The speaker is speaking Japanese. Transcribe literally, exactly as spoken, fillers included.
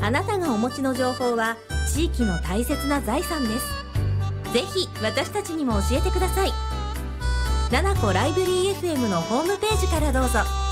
あなたがお持ちの情報は地域の大切な財産です。ぜひ私たちにも教えてください。ななこライブリー エフエム のホームページからどうぞ。